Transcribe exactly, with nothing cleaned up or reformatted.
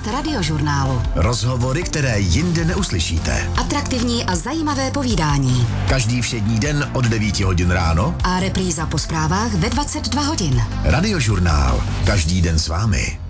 Radiožurnálu. Rozhovory, které jinde neuslyšíte. Atraktivní a zajímavé povídání. Každý všední den od devíti hodin ráno. A repríza po zprávách ve dvacet dva hodin. Radiožurnál. Každý den s vámi.